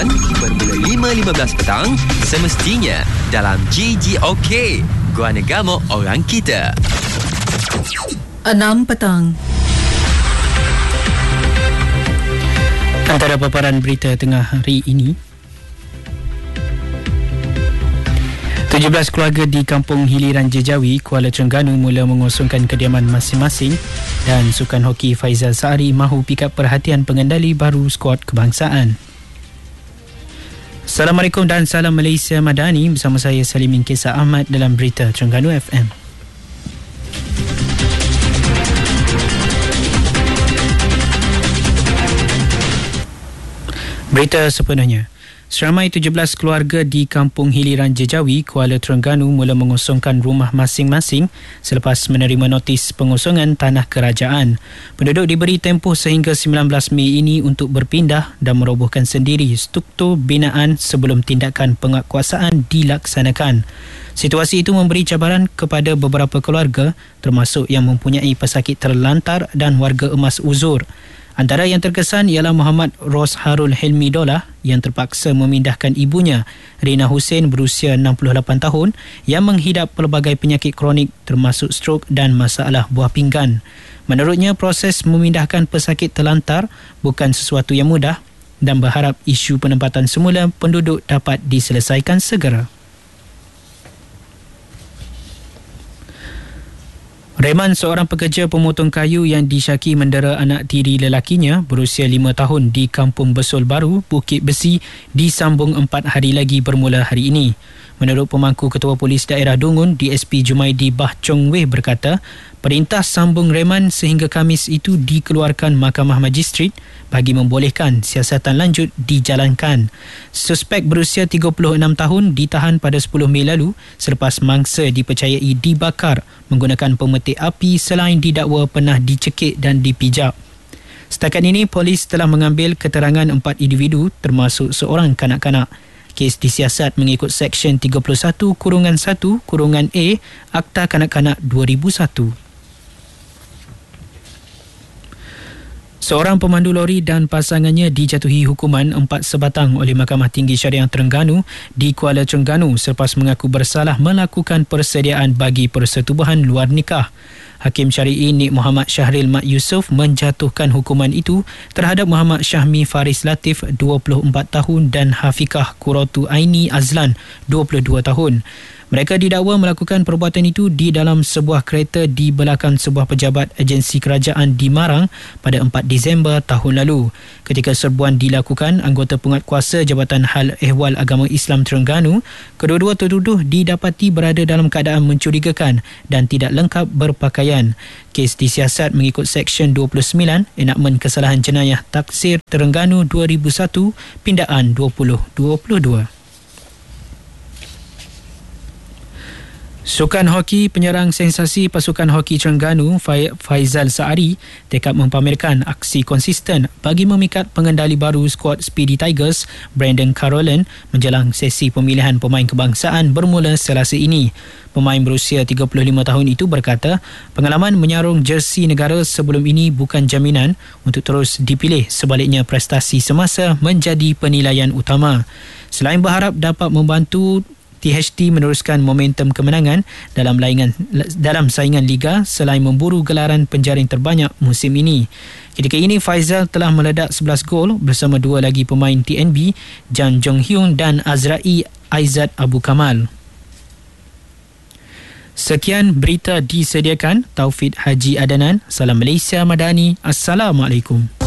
Pagi bermula 5.15 petang, semestinya dalam GGOK, Guana Gamok Orang Kita. 6 petang. Antara paparan berita tengah hari ini, 17 keluarga di Kampung Hiliran Jejawi, Kuala Terengganu mula mengosongkan kediaman masing-masing dan sukan hoki Faizal Saari mahu pikat perhatian pengendali baru skuad kebangsaan. Assalamualaikum dan salam Malaysia Madani, bersama saya Salimin Kisah Ahmad dalam Berita Terengganu FM. Berita sepenuhnya. Seramai 17 keluarga di Kampung Hiliran Jejawi, Kuala Terengganu mula mengosongkan rumah masing-masing selepas menerima notis pengosongan tanah kerajaan. Penduduk diberi tempoh sehingga 19 Mei ini untuk berpindah dan merobohkan sendiri struktur binaan sebelum tindakan penguatkuasaan dilaksanakan. Situasi itu memberi cabaran kepada beberapa keluarga, termasuk yang mempunyai pesakit terlantar dan warga emas uzur. Antara yang terkesan ialah Muhammad Rosharul Hilmi Dolah yang terpaksa memindahkan ibunya, Rina Hussein berusia 68 tahun yang menghidap pelbagai penyakit kronik termasuk strok dan masalah buah pinggan. Menurutnya, proses memindahkan pesakit terlantar bukan sesuatu yang mudah dan berharap isu penempatan semula penduduk dapat diselesaikan segera. Reman, seorang pekerja pemotong kayu yang disyaki mendera anak tiri lelakinya berusia 5 tahun di Kampung Besul Baru, Bukit Besi, disambung 4 hari lagi bermula hari ini. Menurut pemangku Ketua Polis Daerah Dungun, DSP Jumaidi Bah Chong Wei berkata, perintah sambung reman sehingga Khamis itu dikeluarkan Mahkamah Magistrat bagi membolehkan siasatan lanjut dijalankan. Suspek berusia 36 tahun ditahan pada 10 Mei lalu selepas mangsa dipercayai dibakar menggunakan pemetik api selain didakwa pernah dicekik dan dipijak. Setakat ini, polis telah mengambil keterangan 4 individu termasuk seorang kanak-kanak. Kes disiasat mengikut Seksyen 31-1-A Akta Kanak-Kanak 2001. Seorang pemandu lori dan pasangannya dijatuhi hukuman 4 sebatang oleh Mahkamah Tinggi Syariah Terengganu di Kuala Terengganu selepas mengaku bersalah melakukan persediaan bagi persetubuhan luar nikah. Hakim Syari'i Nik Muhammad Syahril Mat Yusof menjatuhkan hukuman itu terhadap Muhammad Syahmi Faris Latif 24 tahun dan Hafikah Kuratu Aini Azlan 22 tahun. Mereka didakwa melakukan perbuatan itu di dalam sebuah kereta di belakang sebuah pejabat agensi kerajaan di Marang pada 4 Disember tahun lalu. Ketika serbuan dilakukan, anggota penguatkuasa Jabatan Hal Ehwal Agama Islam Terengganu, kedua-dua tertuduh didapati berada dalam keadaan mencurigakan dan tidak lengkap berpakaian. Kes disiasat mengikut Seksyen 29 Enakmen Kesalahan Jenayah Taksir Terengganu 2001 Pindaan 2022. Sukan hoki, penyerang sensasi pasukan hoki Terengganu Faizal Saari tekad mempamerkan aksi konsisten bagi memikat pengendali baru skuad Speedy Tigers Brandon Carolan menjelang sesi pemilihan pemain kebangsaan bermula Selasa ini. Pemain berusia 35 tahun itu berkata, pengalaman menyarung jersey negara sebelum ini bukan jaminan untuk terus dipilih, sebaliknya prestasi semasa menjadi penilaian utama. Selain berharap dapat membantu THT meneruskan momentum kemenangan dalam saingan Liga selain memburu gelaran penjaring terbanyak musim ini. Ketika ini, Faizal telah meledak 11 gol bersama 2 lagi pemain TNB, Jan Jong Hyun dan Azrai Aizat Abu Kamal. Sekian berita disediakan Taufik Haji Adanan. Salam Malaysia Madani. Assalamualaikum.